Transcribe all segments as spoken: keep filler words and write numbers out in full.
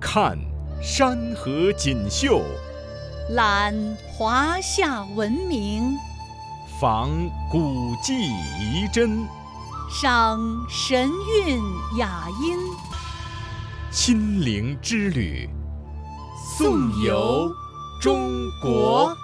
看山河锦绣， 览华夏文明， 访古迹遗珍， 赏神韵雅音。 心灵之旅，颂游中国。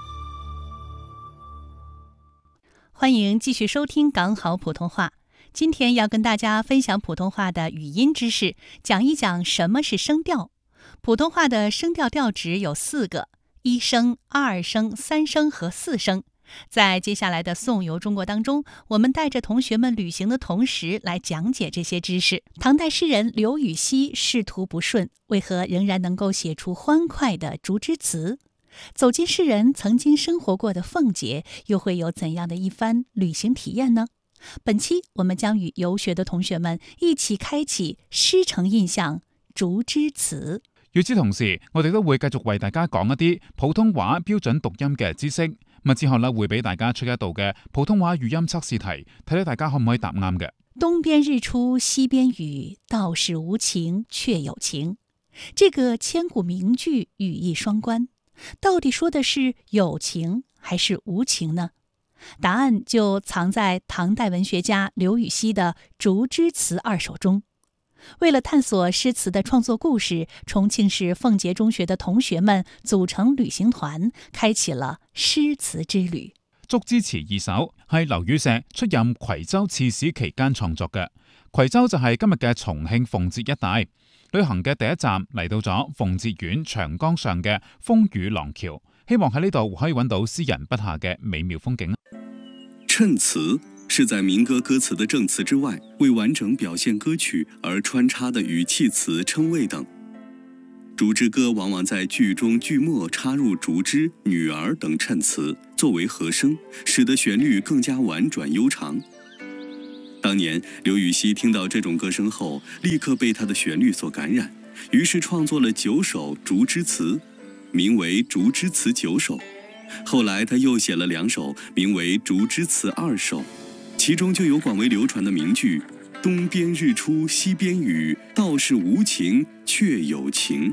欢迎继续收听港好普通话。今天要跟大家分享普通话的语音知识，讲一讲什么是声调。普通话的声调调值有四个：一声、二声、三声和四声。在接下来的颂游中国当中，我们带着同学们旅行的同时来讲解这些知识。唐代诗人刘禹锡仕途不顺，为何仍然能够写出欢快的竹枝词？走进诗人曾经生活过的奉节，又会有怎样的一番旅行體驗呢？本期我們將與遊學的同學們一起開啟詩城印象竹枝詞。 與此同時，我哋都會繼續為大家講一啲普通話標準讀音嘅知識。咁之後咧會俾大家出一道嘅普通話語音測試題，睇睇大家可唔可以答啱嘅。 東邊日出西邊雨，道是無晴卻有晴。這個千古名句語義雙關，到底說的是有情還是無情呢？答案就藏在唐代文學家劉禹锡的竹枝詞二首中。為了探索詩詞的創作故事，重慶市奉節中學的同學們組成旅行團，開啟了詩詞之旅。 竹枝詞二首係劉禹錫出任夔州刺史期間創作嘅。夔州就係今日嘅重慶奉節一帶。旅行嘅第一站嚟到咗奉節縣長江上嘅風雨廊橋，希望喺呢度可以揾到詩人筆下嘅美妙風景。 襯詞是在民歌歌詞的正詞之外，為完整表現歌曲而穿插的語氣詞、稱謂等。竹枝歌往往在句中句末插入竹枝、女兒等襯詞，作為和聲，使得旋律更加婉轉悠長。當年劉禹錫聽到這種歌聲後，立刻被他的旋律所感染，於是創作了九首竹枝詞，名為《竹枝詞九首》。後來他又寫了兩首，名為《竹枝詞二首》，其中就有廣為流傳的名句“東邊日出西邊雨，道是無晴卻有晴”。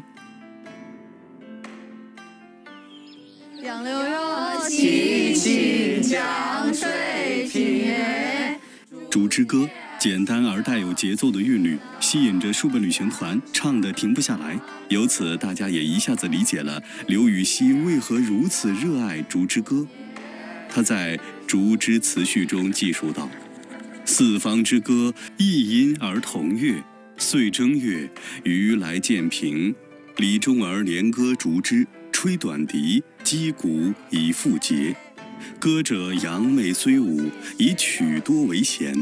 楊柳若晴晴江水平。 竹枝歌簡單而帶有節奏的韻律，吸引着數個旅行團，唱得停不下來。由此，大家也一下子理解了劉禹锡為何如此熱愛竹枝歌。他在《竹枝詞序》中記述道：“四方之歌，異音而同樂。歲正月，魚來漸平。李中兒連歌竹枝，吹短笛，擊鼓以復節。歌者揚媚雖舞，以曲多為弦。”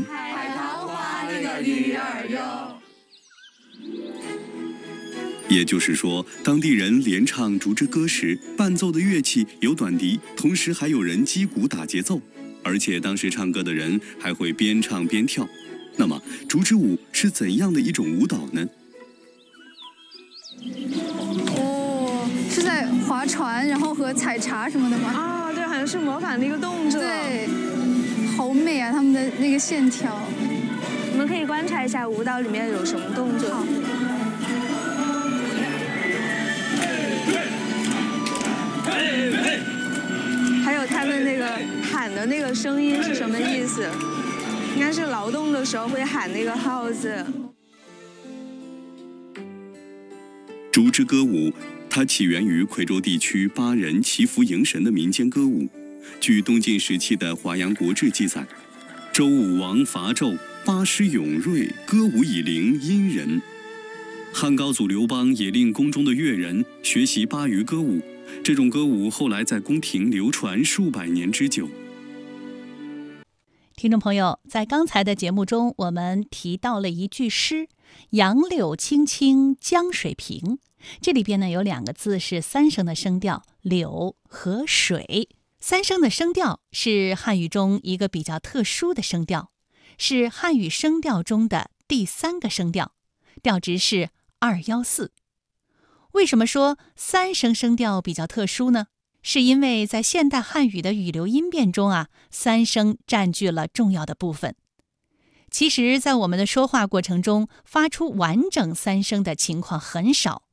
也就是說，當地人連唱竹枝歌時，伴奏的樂器有短笛，同時還有人擊鼓打節奏，而且當時唱歌的人還會邊唱邊跳。那麼，竹枝舞是怎樣的一種舞蹈呢？ 哦，是在划船，然後和採茶什麼的嗎？ 啊，對，好像是模仿那個動作。 對，好美啊，他們的那個線條。 我們可以觀察一下舞蹈裡面有什麼動作。還有他的那個喊的那個聲音是什麼意思？應該是勞動的時候會喊那個號字。 竹枝歌舞，它起源於夔州地區巴人祈福迎神的民間歌舞。據東晉時期的《華陽國志》記載，周武王伐紂，巴師勇銳，歌舞以靈殷人。漢高祖劉邦也令宮中的樂人學習巴渝歌舞，這種歌舞後來在宮廷流傳數百年之久。 聽眾朋友，在剛才的節目中，我們提到了一句詩：“楊柳青青江水平”。這裡邊呢有兩個字是三聲的聲調，柳和水。三聲的聲調是漢語中一個比較特殊的聲調，是漢語聲調中的第三個聲調，調值是二一四。為什麼說三聲聲調比較特殊呢？是因為在現代漢語的語流音變中啊，三聲佔據了重要的部分。其實在我們的說話過程中，發出完整三聲的情況很少。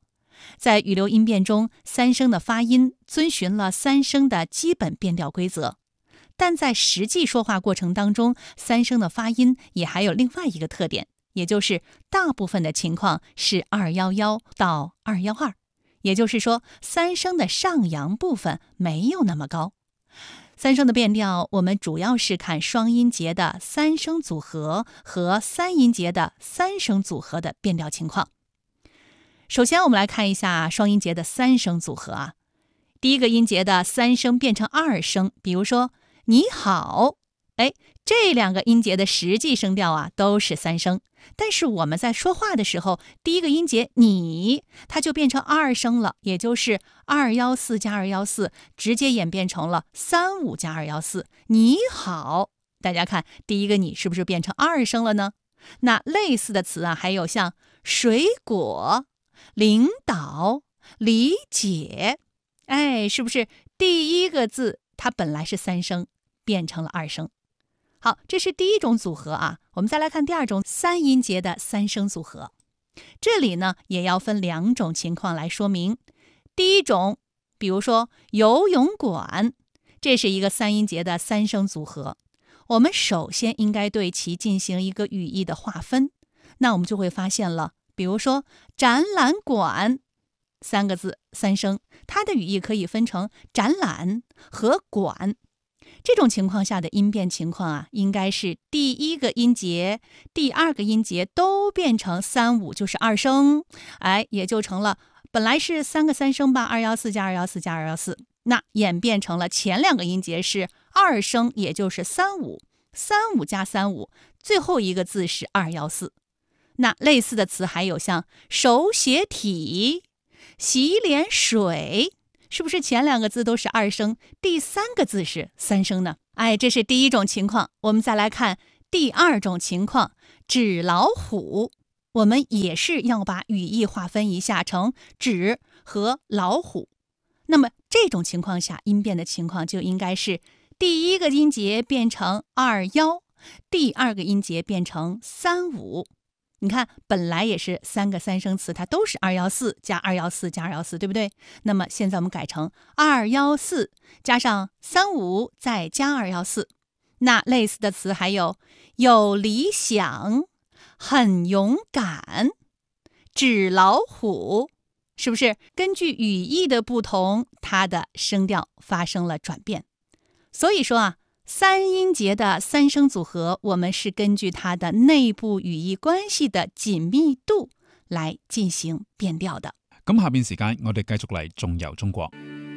在语流音变中，三声的发音遵循了三声的基本变调规则，但在实际说话过程当中，三声的发音也还有另外一个特点，也就是大部分的情况是二一一到二一二，也就是说三声的上扬部分没有那么高。三声的变调，我们主要是看双音节的三声组合和三音节的三声组合的变调情况。首先我们来看一下双音节的三声组合啊，第一个音节的三声变成二声，比如说你好，哎，这两个音节的实际声调啊都是三声，但是我们在说话的时候，第一个音节你它就变成二声了，也就是二一四加二一四，直接演变成了三五加二一四。你好，大家看第一个你是不是变成二声了呢？那类似的词啊，还有像水果、领导、理解，哎，是不是第一个字它本来是三声，变成了二声？好，这是第一种组合啊。我们再来看第二种三音节的三声组合，这里呢也要分两种情况来说明。第一种，比如说游泳馆，这是一个三音节的三声组合，我们首先应该对其进行一个语义的划分，那我们就会发现了，比如说展览馆三个字三声，它的语义可以分成展览和馆。这种情况下的音变情况啊，应该是第一个音节、第二个音节都变成三五，就是二声，哎，也就成了本来是三个三声吧，二一四加二一四加二一四，那演变成了前两个音节是二声，也就是三五，三五加三五，最后一个字是二一四。那类似的词还有像手写体、洗脸水，是不是前两个字都是二声，第三个字是三声呢？哎，这是第一种情况。我们再来看第二种情况，纸老虎，我们也是要把语义划分一下成纸和老虎。那么这种情况下，音变的情况就应该是第一个音节变成二幺，第二个音节变成三五。你看，本来也是三个三声词，它都是二一四加二一四加二一四，对不对？那么现在我们改成二一四加上三五再加二一四。那类似的词还有有理想、很勇敢、纸老虎，是不是根据语义的不同，它的声调发生了转变？所以说啊，三音节的三声组合，我们是根据它的内部语义關係的緊密度來進行變調的。 咁下邊時間，我哋繼續嚟縱遊中國。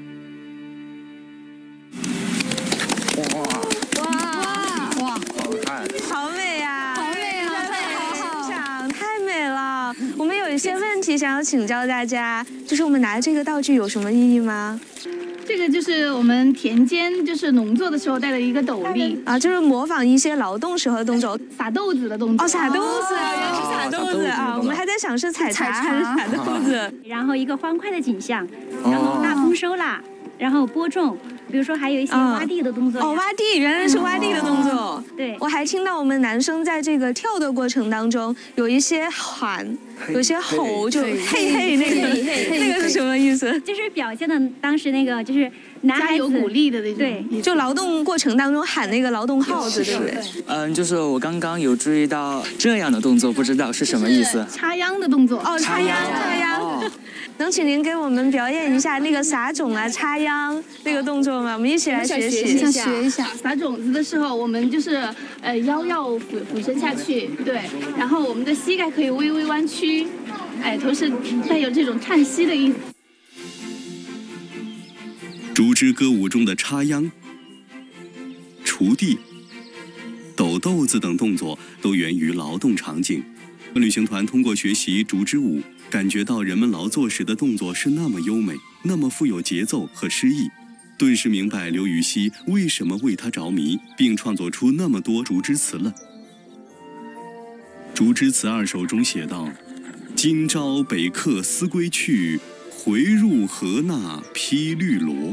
哇哇，好看，好美啊！好美啊！好想太美了。我们有一些问题想要请教大家，就是我们拿这个道具有什么意义吗？ 这个就是我们田间就是农作的时候戴的一个斗笠啊，就是模仿一些劳动时候的动作， 撒豆子的动作。 哦，撒豆子，原来是撒豆子啊！我们还在想是采茶还是撒豆子。 然后一个欢快的景象，然后大丰收啦，然后播种，比如说还有一些挖地的动作。 哦，挖地，原来是挖地的动作。 对， 我还听到我们男生在这个跳的过程当中有一些喊，有些吼，就嘿嘿那个那个是什么意思？ 就是表现的当时那个就是男孩子有鼓励的那种。 对， 就劳动过程当中喊那个劳动号子，对不对？ 嗯，就是我刚刚有注意到这样的动作，不知道是什么意思。 插秧的动作。 哦，插秧，插秧。能请您给我们表演一下那个撒种啊、插秧那个动作吗？我们一起来学习一下。 学一下。撒种子的时候，我们就是呃腰要俯俯身下去，对，然后我们的膝盖可以微微弯曲，哎，同时带有这种叹息的意思。 竹枝歌舞中的插秧、锄地、抖豆子等动作都源于劳动场景。旅行团通过学习竹枝舞，感觉到人们劳作时的动作是那么优美，那么富有节奏和诗意，顿时明白刘禹锡为什么为它着迷，并创作出那么多竹枝词了。竹枝词二首中写道：今朝北客思归去，回入河那披绿萝。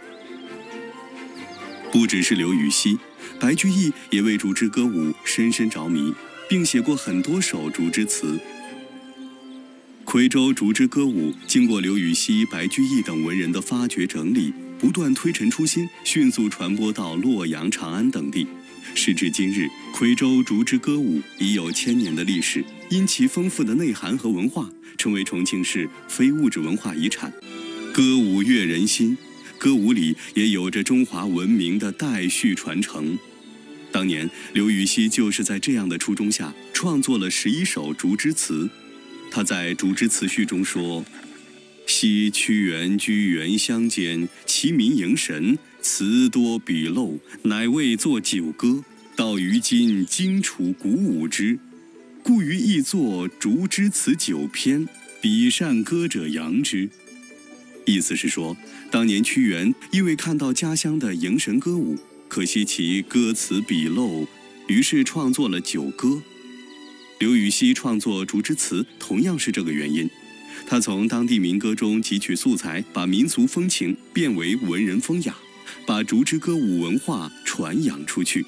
不只是刘禹锡，白居易也为竹枝歌舞深深着迷，并写过很多首竹枝词。 夔州竹枝歌舞经过刘禹锡、白居易等文人的发掘整理，不断推陈出新，迅速传播到洛阳、长安等地。时至今日，夔州竹枝歌舞已有千年的历史，因其丰富的内涵和文化，成为重庆市非物质文化遗产。歌舞悦人心，歌舞里也有着中华文明的代续传承。当年刘禹锡就是在这样的初衷下，创作了十一首竹枝词。他在《竹枝词序》中说：“昔屈原居原乡间，其民迎神，词多笔漏，乃为作九歌。到于今，精除鼓舞之，故于亦作竹枝词九篇，比善歌者扬之。”意思是说，当年屈原因为看到家乡的迎神歌舞，可惜其歌词笔漏，于是创作了九歌。刘禹锡创作竹枝词同样是这个原因，他从当地民歌中汲取素材，把民俗风情变为文人风雅，把竹枝歌舞文化传扬出去。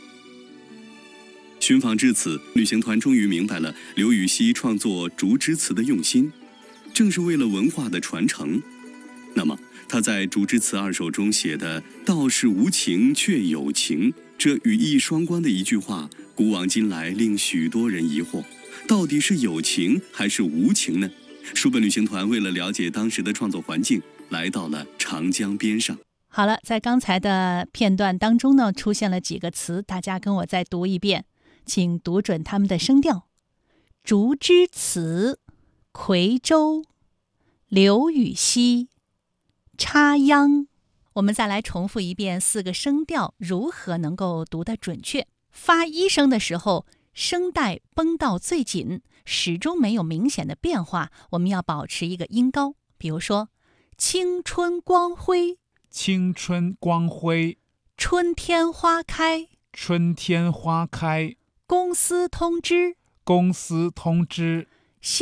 寻访至此，旅行团终于明白了刘禹锡创作竹枝词的用心，正是为了文化的传承。那么他在《竹枝词二首》中写的“道是无情却有情”，这语义双关的一句话，古往今来令许多人疑惑，到底是有情还是无情呢？书本旅行团为了了解当时的创作环境，来到了长江边上。 好了，在刚才的片段当中呢，出现了几个词，大家跟我再读一遍，请读准它们的声调。竹枝词，夔州，刘禹锡，插秧。我们再来重复一遍四个声调如何能够读得准确。发一声的时候，声带绷到最紧，始终没有明显的变化，我们要保持一个音高。比如说青春光辉， 青春光辉， 春天花开， 春天花开， 公司通知， 公司通知，